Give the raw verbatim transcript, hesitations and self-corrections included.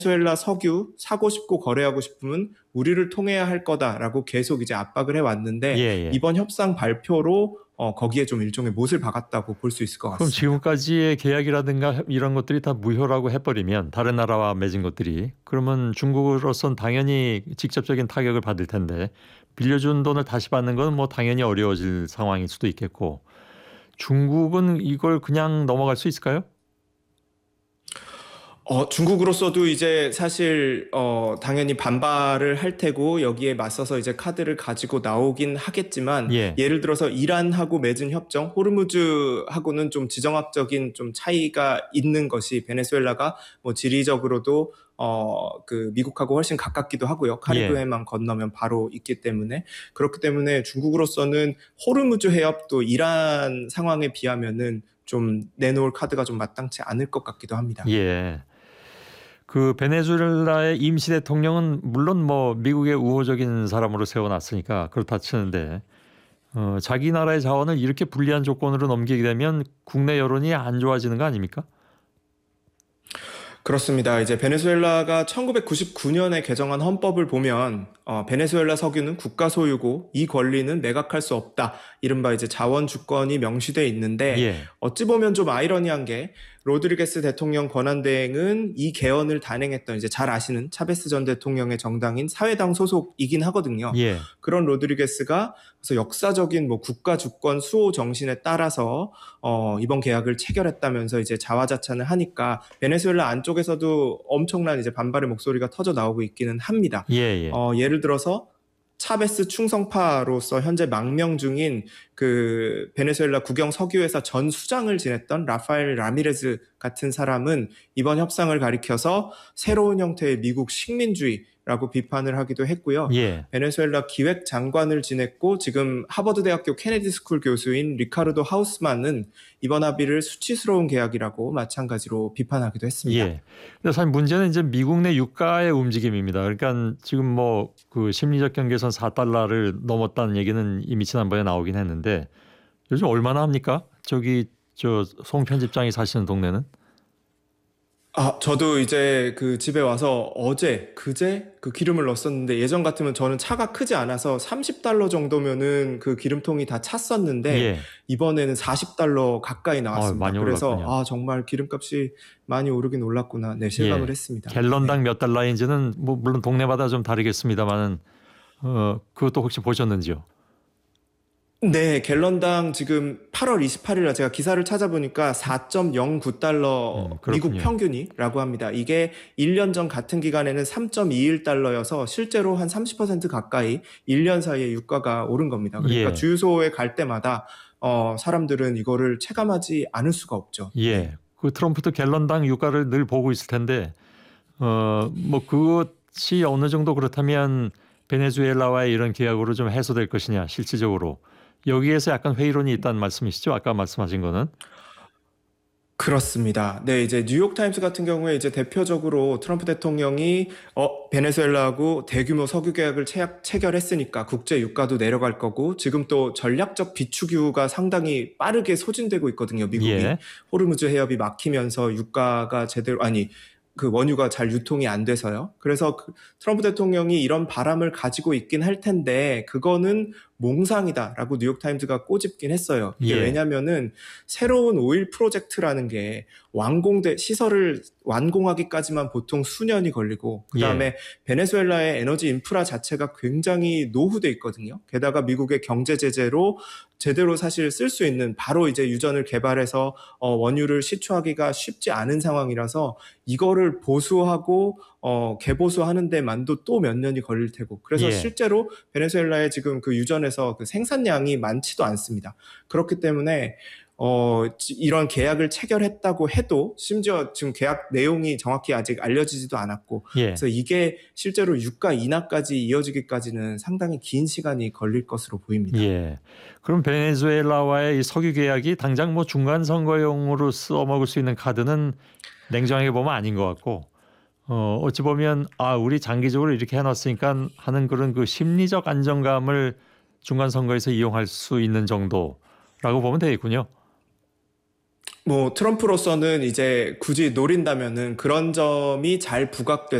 베네수엘라 석유 사고 싶고 거래하고 싶으면 우리를 통해야 할 거다라고 계속 이제 압박을 해왔는데 예예. 이번 협상 발표로 어, 거기에 좀 일종의 못을 박았다고 볼 수 있을 것 그럼 같습니다. 지금까지의 계약이라든가 이런 것들이 다 무효라고 해버리면 다른 나라와 맺은 것들이 그러면 중국으로선 당연히 직접적인 타격을 받을 텐데 빌려준 돈을 다시 받는 건 뭐 당연히 어려워질 상황일 수도 있겠고 중국은 이걸 그냥 넘어갈 수 있을까요? 어, 중국으로서도 이제 사실 어, 당연히 반발을 할 테고 여기에 맞서서 이제 카드를 가지고 나오긴 하겠지만 예. 예를 들어서 이란하고 맺은 협정, 호르무즈하고는 좀 지정학적인 좀 차이가 있는 것이 베네수엘라가 뭐 지리적으로도 어, 그 미국하고 훨씬 가깝기도 하고요. 카리브 예. 해만 건너면 바로 있기 때문에 그렇기 때문에 중국으로서는 호르무즈 해협도 이란 상황에 비하면은 좀 내놓을 카드가 좀 마땅치 않을 것 같기도 합니다. 예. 그 베네수엘라의 임시 대통령은 물론 뭐 미국의 우호적인 사람으로 세워놨으니까 그렇다 치는데 어, 자기 나라의 자원을 이렇게 불리한 조건으로 넘기게 되면 국내 여론이 안 좋아지는 거 아닙니까? 그렇습니다. 이제 베네수엘라가 천구백구십구 년에 개정한 헌법을 보면 어, 베네수엘라 석유는 국가 소유고 이 권리는 매각할 수 없다. 이른바 이제 자원 주권이 명시돼 있는데 예. 어찌 보면 좀 아이러니한 게 로드리게스 대통령 권한대행은 이 개헌을 단행했던 이제 잘 아시는 차베스 전 대통령의 정당인 사회당 소속이긴 하거든요. 예. 그런 로드리게스가 그래서 역사적인 뭐 국가 주권 수호 정신에 따라서 어, 이번 계약을 체결했다면서 이제 자화자찬을 하니까 베네수엘라 안쪽에서도 엄청난 이제 반발의 목소리가 터져 나오고 있기는 합니다. 예. 예. 어, 예를 들어서 차베스 충성파로서 현재 망명 중인 그 베네수엘라 국영 석유회사 전 수장을 지냈던 라파엘 라미레즈 같은 사람은 이번 협상을 가리켜서 새로운 형태의 미국 식민주의라고 비판을 하기도 했고요. 예. 베네수엘라 기획 장관을 지냈고 지금 하버드 대학교 케네디 스쿨 교수인 리카르도 하우스만은 이번 합의를 수치스러운 계약이라고 마찬가지로 비판하기도 했습니다. 예. 근데 사실 문제는 이제 미국 내 유가의 움직임입니다. 그러니까 지금 뭐 그 심리적 경계선 사 달러를 넘었다는 얘기는 이미 지난번에 나오긴 했는데 요즘 얼마나 합니까? 저기 저 송 편집장이 사시는 동네는? 아, 저도 이제 그 집에 와서 어제, 그제 그 기름을 넣었었는데 예전 같으면 저는 차가 크지 않아서 삼십 달러 정도면은 그 기름통이 다 찼었는데 예. 이번에는 사십 달러 가까이 아, 나왔습니다. 많이 그래서 올랐군요. 아, 정말 기름값이 많이 오르긴 올랐구나. 네, 실감을 예. 했습니다. 갤런당 네. 몇 달러인지는 뭐 물론 동네마다 좀 다르겠습니다만은 어 그것도 혹시 보셨는지요? 네, 갤런당 지금 팔월 이십팔일에 제가 기사를 찾아보니까 사 점 영구 달러 음, 미국 그렇군요. 평균이라고 합니다. 이게 일 년 전 같은 기간에는 삼 점 이일 달러여서 실제로 한 삼십 퍼센트 가까이 일 년 사이에 유가가 오른 겁니다. 그러니까 예. 주유소에 갈 때마다 어, 사람들은 이거를 체감하지 않을 수가 없죠. 예. 네. 그 트럼프도 갤런당 유가를 늘 보고 있을 텐데 어 뭐 그것이 어느 정도 그렇다면 베네수엘라와의 이런 계약으로 좀 해소될 것이냐 실질적으로 여기에서 약간 회의론이 있다는 말씀이시죠? 아까 말씀하신 거는? 그렇습니다. 네, 이제 뉴욕타임스 같은 경우에 이제 대표적으로 트럼프 대통령이 어, 베네수엘라하고 대규모 석유 계약을 체약, 체결했으니까 국제 유가도 내려갈 거고 지금 또 전략적 비축유가 상당히 빠르게 소진되고 있거든요. 미국이 예. 호르무즈 해협이 막히면서 유가가 제대로 아니 그 원유가 잘 유통이 안 돼서요. 그래서 그 트럼프 대통령이 이런 바람을 가지고 있긴 할 텐데 그거는 몽상이다라고 뉴욕타임즈가 꼬집긴 했어요. 이게 예. 왜냐면은 새로운 오일 프로젝트라는 게 완공돼 시설을 완공하기까지만 보통 수년이 걸리고 그다음에 예. 베네수엘라의 에너지 인프라 자체가 굉장히 노후돼 있거든요. 게다가 미국의 경제 제재로 제대로 사실 쓸 수 있는 바로 이제 유전을 개발해서 어, 원유를 시추하기가 쉽지 않은 상황이라서 이거를 보수하고 어, 개보수하는 데만도 또 몇 년이 걸릴 테고 그래서 예. 실제로 베네수엘라의 지금 그 유전에서 그 생산량이 많지도 않습니다. 그렇기 때문에 어, 이런 계약을 체결했다고 해도 심지어 지금 계약 내용이 정확히 아직 알려지지도 않았고 예. 그래서 이게 실제로 유가 인하까지 이어지기까지는 상당히 긴 시간이 걸릴 것으로 보입니다. 예. 그럼 베네수엘라와의 이 석유 계약이 당장 뭐 중간 선거용으로 써먹을 수 있는 카드는 냉정하게 보면 아닌 것 같고 어, 어찌 보면 아 우리 장기적으로 이렇게 해놨으니까 하는 그런 그 심리적 안정감을 중간 선거에서 이용할 수 있는 정도라고 보면 되겠군요. 뭐 트럼프로서는 이제 굳이 노린다면은 그런 점이 잘 부각돼서